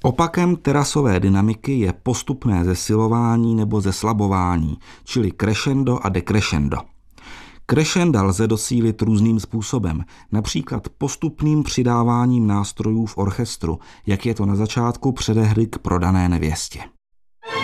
Opakem terasové dynamiky je postupné zesilování nebo zeslabování, čili crescendo a decrescendo. Crescenda lze docílit různým způsobem, například postupným přidáváním nástrojů v orchestru, jak je to na začátku předehry k Prodané nevěstě.